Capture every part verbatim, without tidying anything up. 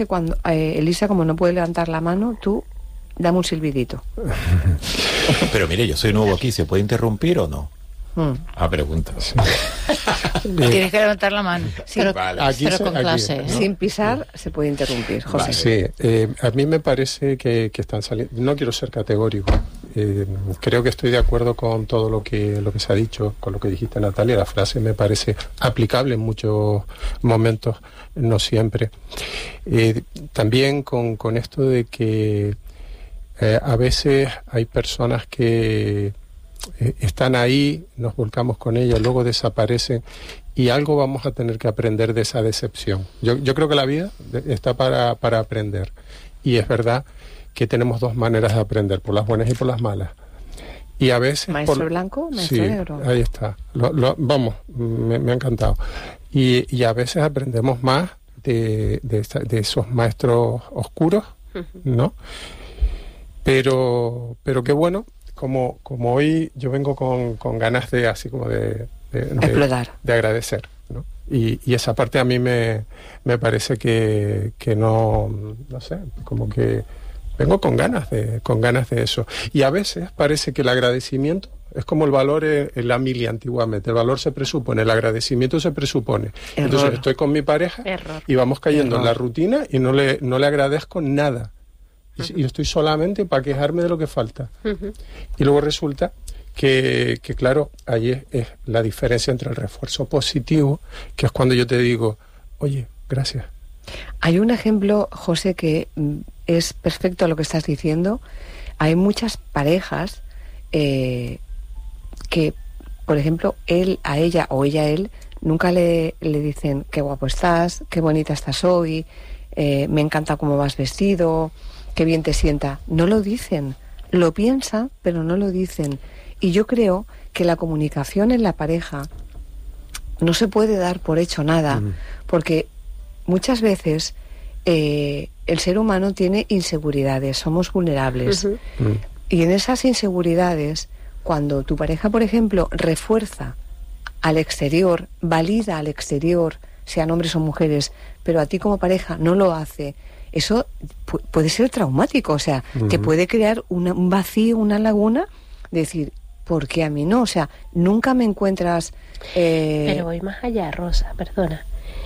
Cuando eh, Elisa, como no puede levantar la mano, tú dame un silbidito. Pero mire, yo soy nuevo aquí, ¿se puede interrumpir o no? Hmm. Ah, pregunta. Sí. Tienes que levantar la mano. Sí, pero vale. aquí pero se, con aquí, clase. ¿no? ¿eh? Sin pisar se puede interrumpir, José. Vale. Sí, eh, a mí me parece que, que están saliendo. No quiero ser categórico. Eh, creo que estoy de acuerdo con todo lo que lo que se ha dicho, con lo que dijiste, Natalia. La frase me parece aplicable en muchos momentos, no siempre. Eh, también con, con esto de que eh, a veces hay personas que eh, están ahí, nos volcamos con ellas, luego desaparecen y algo vamos a tener que aprender de esa decepción. Yo, yo creo que la vida está para, para aprender y es verdad que tenemos dos maneras de aprender, por las buenas y por las malas. Y a veces... Maestro por, blanco, maestro sí, negro. Ahí está. Lo, lo, vamos, me, me ha encantado. Y, y a veces aprendemos más de, de, de esos maestros oscuros, ¿no? Pero, pero qué bueno, como, como hoy yo vengo con, con ganas de, así como de... de, de Explotar. De agradecer, ¿no? Y, y esa parte a mí me, me parece que, que no, no sé, como que... Vengo con ganas de con ganas de eso. Y a veces parece que el agradecimiento es como el valor en, en la mili antiguamente. El valor se presupone, el agradecimiento se presupone. Error. Entonces estoy con mi pareja Error. y vamos cayendo Error. en la rutina y no le, no le agradezco nada. Y, y estoy solamente para quejarme de lo que falta. Uh-huh. Y luego resulta que, que claro, ahí es, es la diferencia entre el refuerzo positivo, que es cuando yo te digo, oye, gracias. Hay un ejemplo, José, que mm, es perfecto a lo que estás diciendo. Hay muchas parejas eh, que, por ejemplo, él a ella o ella a él nunca le, le dicen qué guapo estás, qué bonita estás hoy, eh, me encanta cómo vas vestido, qué bien te sienta. No lo dicen, lo piensan, pero no lo dicen. Y yo creo que la comunicación en la pareja no se puede dar por hecho nada, mm. porque muchas veces eh, el ser humano tiene inseguridades, somos vulnerables. Uh-huh. Mm. Y en esas inseguridades, cuando tu pareja, por ejemplo, refuerza al exterior, valida al exterior, sean hombres o mujeres, pero a ti como pareja no lo hace, eso pu- puede ser traumático. O sea, uh-huh. te puede crear una, un vacío, una laguna, de decir, ¿por qué a mí no? O sea, nunca me encuentras... Eh... Pero voy más allá, Rosa, perdona.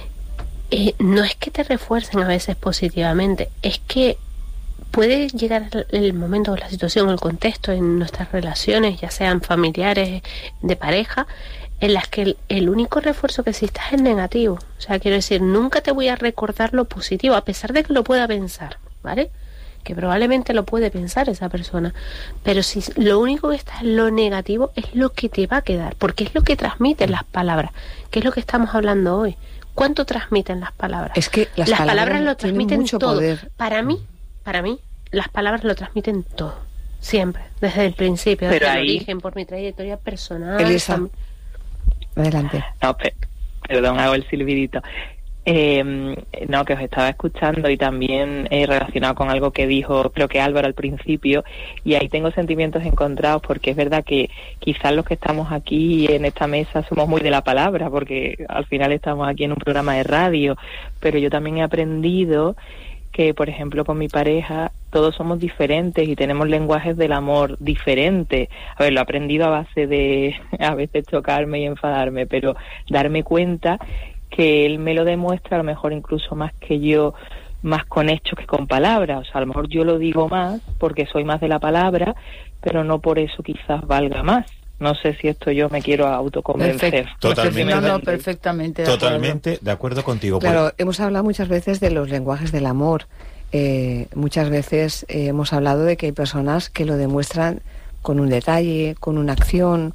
Eh, no es que te refuercen a veces positivamente, es que puede llegar el momento, la situación, el contexto en nuestras relaciones, ya sean familiares, de pareja, en las que el, el único refuerzo que existe es el negativo. O sea, quiero decir, nunca te voy a recordar lo positivo, a pesar de que lo pueda pensar, ¿vale? Que probablemente lo puede pensar esa persona, pero si lo único que está en lo negativo es lo que te va a quedar, porque es lo que transmiten las palabras, que es lo que estamos hablando hoy. ¿Cuánto transmiten las palabras? Es que las, las palabras, palabras lo transmiten mucho todo. Poder. Para mí, para mí, las palabras lo transmiten todo. Siempre, desde el principio, Pero desde ahí... el origen, por mi trayectoria personal. Elisa, también. adelante. No, pe- perdón, hago el silbidito. Eh, no, que os estaba escuchando y también eh, relacionado con algo que dijo, creo que Álvaro al principio, y ahí tengo sentimientos encontrados, porque es verdad que quizás los que estamos aquí en esta mesa somos muy de la palabra, porque al final estamos aquí en un programa de radio, pero yo también he aprendido que, por ejemplo, con mi pareja todos somos diferentes y tenemos lenguajes del amor diferentes. A ver, lo he aprendido a base de a veces chocarme y enfadarme, pero darme cuenta que él me lo demuestra a lo mejor incluso más que yo, más con hechos que con palabras. O sea, a lo mejor yo lo digo más porque soy más de la palabra, pero no por eso quizás valga más. No sé si esto yo me quiero autoconvencer. Perfecto. Totalmente. No, no, perfectamente. De Totalmente acuerdo. de acuerdo contigo. Claro, Pues... hemos hablado muchas veces de los lenguajes del amor. Eh, muchas veces eh, hemos hablado de que hay personas que lo demuestran con un detalle, con una acción,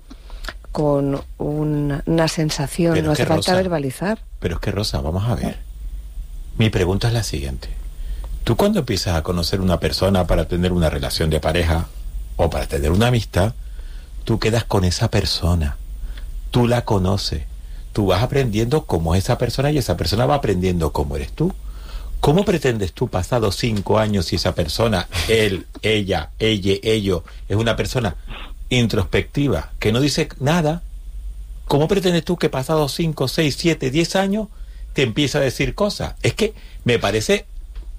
con una, una sensación. Pero no es que, hace falta Rosa, verbalizar. Pero es que, Rosa, vamos a ver. Mi pregunta es la siguiente. Tú cuando empiezas a conocer una persona para tener una relación de pareja o para tener una amistad, tú quedas con esa persona. Tú la conoces. Tú vas aprendiendo cómo es esa persona y esa persona va aprendiendo cómo eres tú. ¿Cómo pretendes tú, pasados cinco años, si esa persona, él, ella, ella, ello, es una persona introspectiva, que no dice nada? ¿Cómo pretendes tú que pasados cinco, seis, siete, diez años te empieza a decir cosas? Es que me parece